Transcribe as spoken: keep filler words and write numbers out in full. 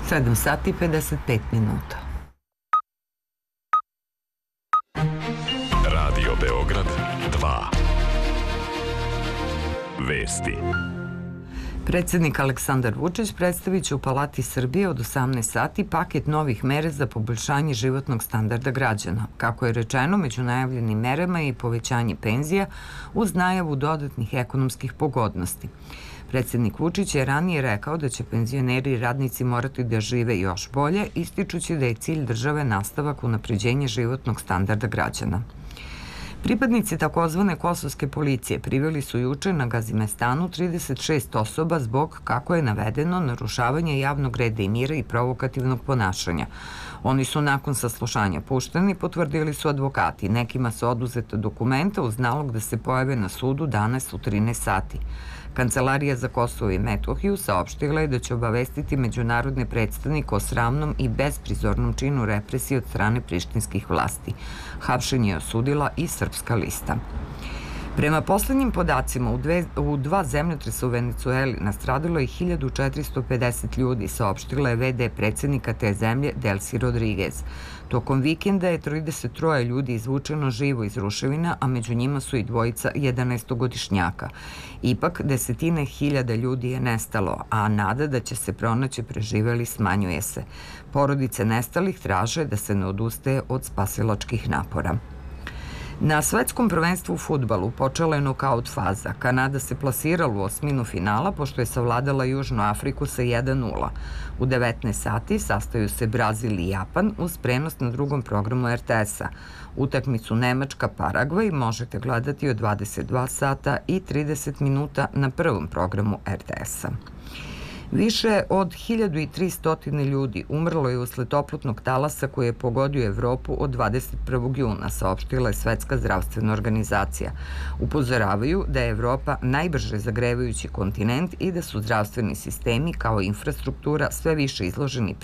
sedam sati i pedeset pet minuta. Radio Beograd dva. Vesti. Predsednik Aleksandar Vučić predstavit će u Palati Srbije od osamnaest sati paket novih mere za poboljšanje životnog standarda građana. Kako je rečeno, među najavljenim merama je i povećanje penzija uz najavu dodatnih ekonomskih pogodnosti. Predsednik Vučić je ranije rekao da će penzioneri i radnici morati da žive još bolje, ističući da je cilj države nastavak unapređenja životnog standarda građana. Pripadnici takozvane kosovske policije priveli su juče na Gazimestanu trideset šest osoba zbog, kako je navedeno, narušavanja javnog reda i mira i provokativnog ponašanja. Oni su nakon saslušanja pušteni, potvrdili su advokati. Nekima su oduzeta dokumenta uz nalog da se pojave na sudu danas u trinaest sati. Kancelarija za Kosovo i Metohiju saopštila je da će obavestiti međunarodne predstavnike o sramnom i besprizornom činu represije od strane prištinskih vlasti. Hapšenje je osudila i Srpska lista. Prema poslednjim podacima, u, dve, u dva zemljotresa u Venecueli nastradilo je hiljadu četiristo pedeset ljudi, saopštila je ve de predsednika te zemlje Delsi Rodriguez. Tokom vikenda je trideset troje ljudi izvučeno živo iz ruševina, a među njima su i dvojica jedanaestogodišnjaka. Ipak, desetine hiljada ljudi je nestalo, a nada da će se pronaći preživeli smanjuje se. Porodice nestalih traže da se ne odustaje od spasilačkih napora. Na svetskom prvenstvu u fudbalu počela je nokaut faza. Kanada se plasirala u osminu finala pošto je savladala Južnu Afriku sa jedan nula. U devetnaest sati sastaju se Brazil i Japan uz prenos na drugom programu er te esa. Utakmicu Nemačka-Paragvaj možete gledati od dvadeset dva sata i trideset minuta na prvom programu er te esa. Više od hiljadu tristo ljudi umrlo je usled toplotnog talasa koji je pogodio Evropu od dvadeset prvog juna, saopštila je Svetska zdravstvena organizacija. Upozoravaju da je Evropa najbrže zagrevajući kontinent i da su zdravstveni sistemi kao infrastruktura sve više izloženi